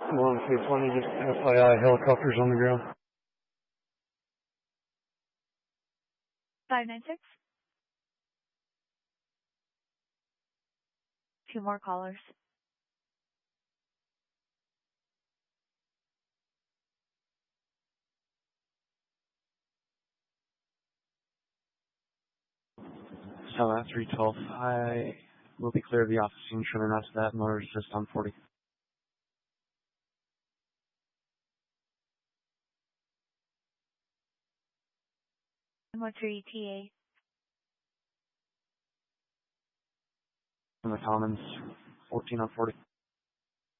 1-220, just FYI, helicopters on the ground. 596. Two more callers. Stella 312, I will be clear of the office scene shortly after that. Motor assist on 40. What's your ETA? In the Commons, 14 on 40.